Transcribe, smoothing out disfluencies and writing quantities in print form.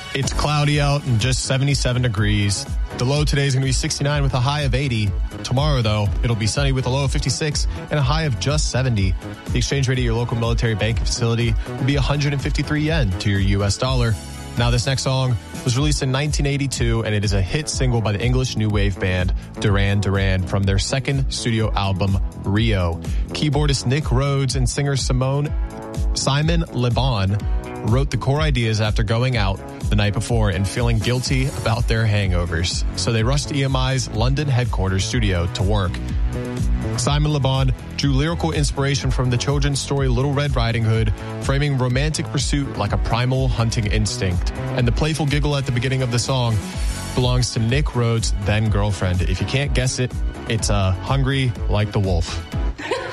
It's cloudy out and just 77 degrees. The low today is going to be 69 with a high of 80. Tomorrow, though, it'll be sunny with a low of 56 and a high of just 70. The exchange rate at your local military banking facility will be 153 yen to your U.S. dollar. Now, this next song was released in 1982, and it is a hit single by the English new wave band Duran Duran from their second studio album, Rio. Keyboardist Nick Rhodes and singer Simon Le Bon wrote the core ideas after going out the night before and feeling guilty about their hangovers. So they rushed to EMI's London headquarters studio to work. Simon Le Bon drew lyrical inspiration from the children's story Little Red Riding Hood, framing romantic pursuit like a primal hunting instinct. And the playful giggle at the beginning of the song belongs to Nick Rhodes' then girlfriend. If you can't guess it, it's hungry like the wolf.